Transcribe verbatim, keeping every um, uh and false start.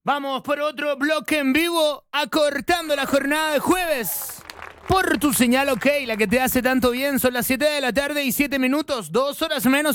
Vamos por otro bloque en vivo, acortando la jornada de jueves. Por tu señal, ok, la que te hace tanto bien. Son las siete de la tarde y siete minutos, dos horas menos.